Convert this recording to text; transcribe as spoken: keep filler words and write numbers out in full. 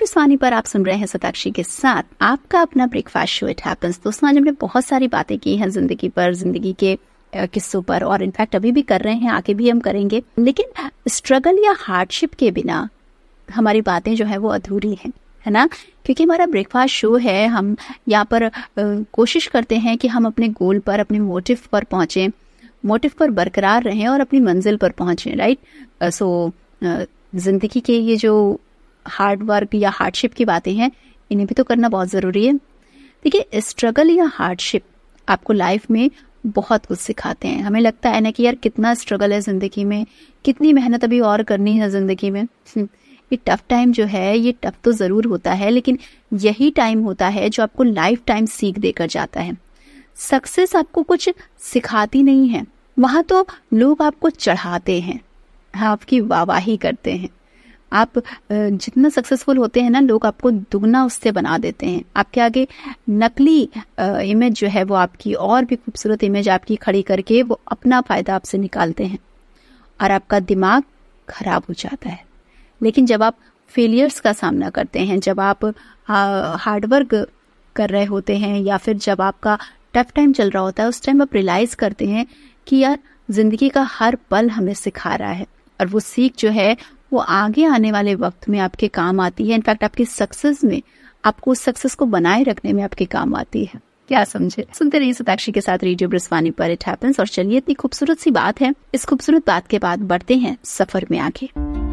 ब्रिस्वानी पर आप सुन रहे हैं सताक्षी के साथ आपका अपना ब्रेकफास्ट शो इट हैपेंस। दोस्तों, आज हमने बहुत सारी बातें की हैं जिंदगी पर, जिंदगी के किस्सों पर, और इनफैक्ट अभी भी कर रहे हैं, आगे भी हम करेंगे। लेकिन स्ट्रगल या हार्डशिप के बिना हमारी बातें जो है वो अधूरी हैं, है ना। क्योंकि हमारा ब्रेकफास्ट शो है, हम यहाँ पर कोशिश करते हैं कि हम अपने गोल पर, अपने मोटिव पर पहुंचे, मोटिव पर बरकरार रहें और अपनी मंजिल पर पहुंचे, राइट। सो जिंदगी के ये जो हार्ड वर्क या हार्डशिप की बातें हैं, इन्हें भी तो करना बहुत ज़रूरी है। देखिए, स्ट्रगल या हार्डशिप आपको लाइफ में बहुत कुछ सिखाते हैं। हमें लगता है ना कि यार कितना स्ट्रगल है ज़िंदगी में, कितनी मेहनत अभी और करनी है ज़िंदगी में। ये टफ टाइम जो है, ये टफ तो ज़रूर होता है, लेकिन यही टाइम होता है जो आपको लाइफ टाइम सीख देकर जाता है। सक्सेस आपको कुछ सिखाती नहीं है, वहाँ तो लोग आपको चढ़ाते हैं, आपकी वाहवाही करते हैं। आप जितना सक्सेसफुल होते हैं ना, लोग आपको दुगना उससे बना देते हैं। आपके आगे नकली इमेज जो है वो आपकी और भी खूबसूरत इमेज आपकी खड़ी करके वो अपना फायदा आपसे निकालते हैं और आपका दिमाग खराब हो जाता है। लेकिन जब आप फेलियर्स का सामना करते हैं, जब आप हार्डवर्क कर रहे होते हैं, या फिर जब आपका टफ टाइम चल रहा होता है, उस टाइम आप रियलाइज करते हैं कि यार जिंदगी का हर पल हमें सिखा रहा है, और वो सीख जो है वो आगे आने वाले वक्त में आपके काम आती है। इनफैक्ट आपकी सक्सेस में, आपको उस सक्सेस को बनाए रखने में आपके काम आती है। क्या समझे? सुनते रहिए सताक्षी के साथ रेडियो ब्रिस्वानी पर इट हैपेंस। और चलिए, इतनी खूबसूरत सी बात है, इस खूबसूरत बात के बाद बढ़ते हैं सफर में आगे।